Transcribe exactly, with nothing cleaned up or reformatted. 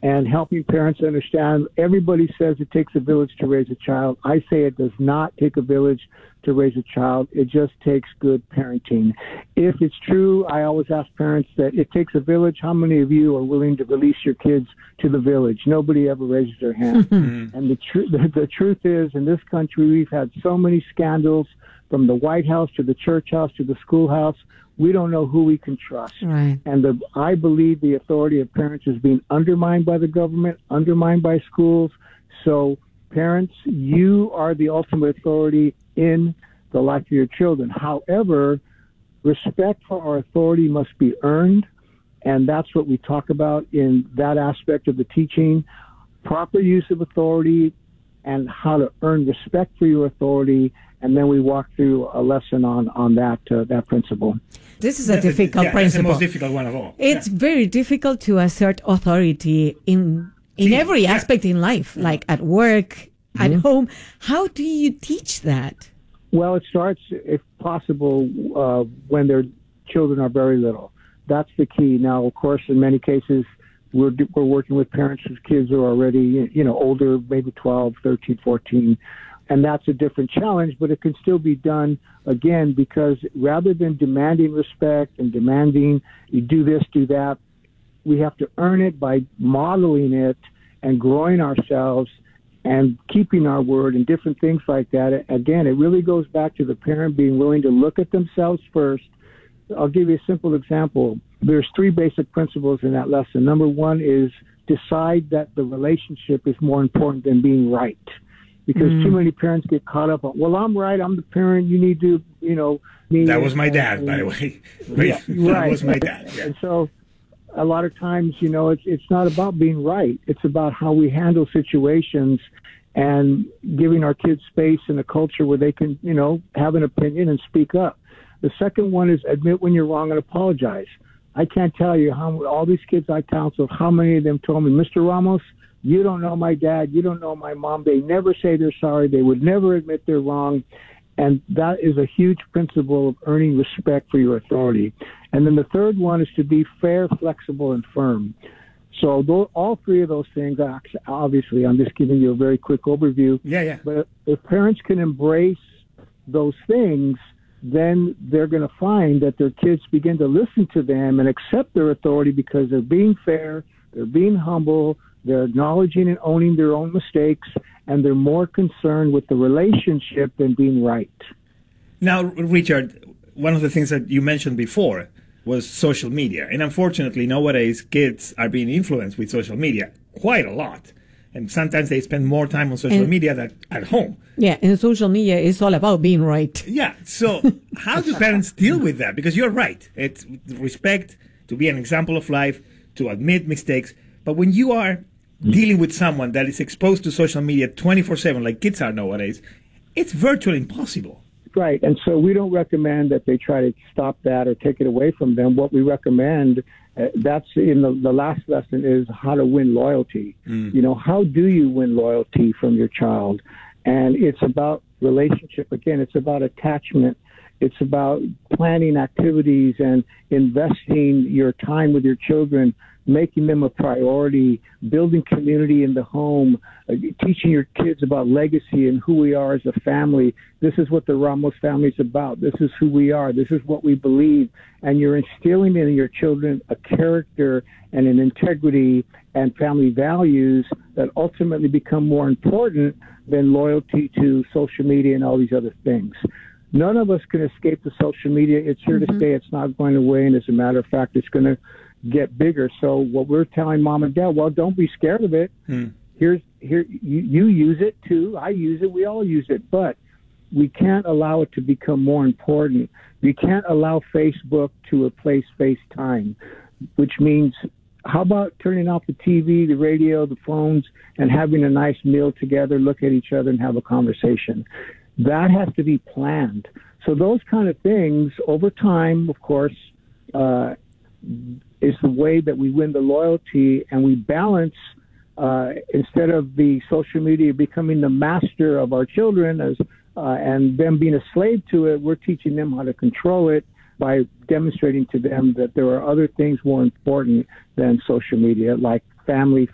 and helping parents understand. Everybody says it takes a village to raise a child. I say it does not take a village to raise a child. It just takes good parenting. If it's true, I always ask parents that it takes a village. How many of you are willing to release your kids to the village? Nobody ever raises their hand. And the, tr- the, the truth is, in this country, we've had so many scandals from the White House to the church house to the schoolhouse. We don't know who we can trust. Right. And the, I believe the authority of parents is being undermined by the government, undermined by schools. So parents, you are the ultimate authority in the life of your children. However, respect for our authority must be earned, and that's what we talk about in that aspect of the teaching. Proper use of authority and how to earn respect for your authority, and then we walk through a lesson on, on that uh, that principle. This is a difficult yeah, principle. It's the most difficult one of all. It's yeah. very difficult to assert authority in in Yeah, every yeah. aspect in life, like at work, at home. How do you teach that? Well, it starts, if possible, uh, when their children are very little. That's the key. Now, of course, in many cases, we're we're working with parents whose kids are already, you know, older, maybe twelve, thirteen, fourteen, and that's a different challenge, but it can still be done, again, because rather than demanding respect and demanding you do this, do that, we have to earn it by modeling it and growing ourselves and keeping our word and different things like that. Again, it really goes back to the parent being willing to look at themselves first. I'll give you a simple example. There's three basic principles in that lesson. Number one is decide that the relationship is more important than being right. Because mm. too many parents get caught up on, well, I'm right, I'm the parent, you need to, you know. Me, that was my and, dad, and, by the way. Yeah, that right. was my dad. Yeah. And so a lot of times, you know, it's it's not about being right. It's about how we handle situations and giving our kids space in a culture where they can, you know, have an opinion and speak up. The second one is admit when you're wrong and apologize. I can't tell you how all these kids I counseled, how many of them told me, Mister Ramos, you don't know my dad, you don't know my mom. They never say they're sorry. They would never admit they're wrong. And that is a huge principle of earning respect for your authority. And then the third one is to be fair, flexible, and firm. So those, all three of those things, obviously, I'm just giving you a very quick overview. Yeah, yeah. But if parents can embrace those things, then they're going to find that their kids begin to listen to them and accept their authority because they're being fair, they're being humble, they're acknowledging and owning their own mistakes, and they're more concerned with the relationship than being right. Now, Richard, one of the things that you mentioned before was social media. And unfortunately, nowadays, kids are being influenced with social media quite a lot. And sometimes they spend more time on social and, media than at home. Yeah, and social media is all about being right. Yeah, so how do parents deal with that? Because you're right. It's respect, to be an example of life, to admit mistakes. But when you are dealing with someone that is exposed to social media twenty-four seven, like kids are nowadays, it's virtually impossible. Right, and so we don't recommend that they try to stop that or take it away from them. What we recommend, uh, that's in the, the last lesson, is how to win loyalty. Mm. You know, how do you win loyalty from your child? And it's about relationship. Again, it's about attachment. It's about planning activities and investing your time with your children, making them a priority, building community in the home, uh, teaching your kids about legacy and who we are as a family. This is what the Ramos family is about. This is who we are. This is what we believe. And you're instilling in your children a character and an integrity and family values that ultimately become more important than loyalty to social media and all these other things. None of us can escape the social media. It's here mm-hmm. to stay. It's not going away. And as a matter of fact, it's going to get bigger. So what we're telling mom and dad, well, don't be scared of it. Hmm. Here's here you, you use it too. I use it. We all use it. But we can't allow it to become more important. We can't allow Facebook to replace FaceTime, which means how about turning off the T V, the radio, the phones, and having a nice meal together, look at each other and have a conversation. That has to be planned. So those kind of things over time, of course, uh, is the way that we win the loyalty, and we balance uh, instead of the social media becoming the master of our children as uh, and them being a slave to it. We're teaching them how to control it by demonstrating to them that there are other things more important than social media, like family,